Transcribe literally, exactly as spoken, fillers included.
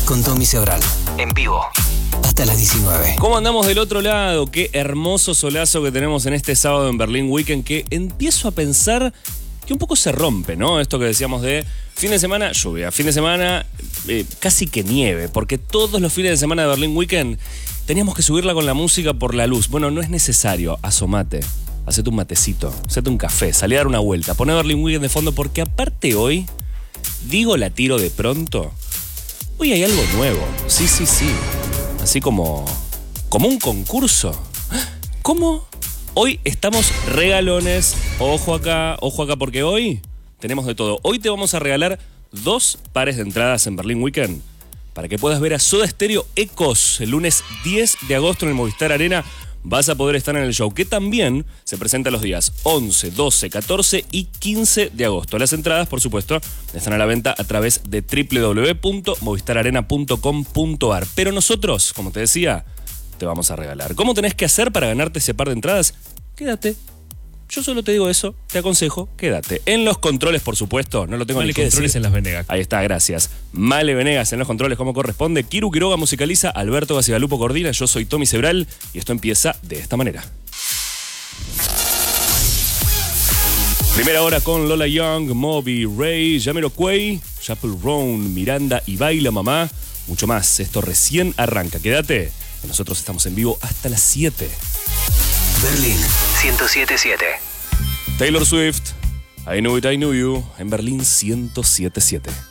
con Tommy Sebral. En vivo. Hasta las diecinueve. ¿Cómo andamos del otro lado? Qué hermoso solazo que tenemos en este sábado en Berlín Weekend, que empiezo a pensar que un poco se rompe, ¿no? Esto que decíamos de fin de semana, lluvia, fin de semana, eh, casi que nieve, porque todos los fines de semana de Berlín Weekend teníamos que subirla con la música por la luz. Bueno, no es necesario, asomate, hacete un matecito, hacete un café, salí a dar una vuelta, poné Berlín Weekend de fondo, porque aparte hoy, digo la tiro de pronto, hoy hay algo nuevo, sí, sí, sí, así como, como un concurso. ¿Cómo? Hoy estamos regalones, ojo acá, ojo acá, porque hoy tenemos de todo. Hoy te vamos a regalar dos pares de entradas en Berlín Weekend para que puedas ver a Soda Stereo Ecos el lunes diez de agosto en el Movistar Arena. Vas a poder estar en el show, que también se presenta los días once, doce, catorce y quince de agosto. Las entradas, por supuesto, están a la venta a través de doble u doble u doble u punto movistar arena punto com punto a r. Pero nosotros, como te decía, te vamos a regalar. ¿Cómo tenés que hacer para ganarte ese par de entradas? Quédate. Yo solo te digo eso, te aconsejo, quédate. En los controles, por supuesto, no lo tengo ni que decir. Controles en Las Venegas. Ahí está, gracias. Male Venegas en los controles como corresponde. Kiru Quiroga musicaliza, Alberto Gacigalupo coordina, yo soy Tommy Sebral y esto empieza de esta manera. Primera hora con Lola Young, Moby, Ray, Jamiroquai, Chappell Roan, Miranda y Baila Mamá. Mucho más, esto recién arranca. Quédate, que nosotros estamos en vivo hasta las siete. Berlín ciento siete punto siete. Taylor Swift, I Knew It, I Knew You, en Berlín ciento siete punto siete.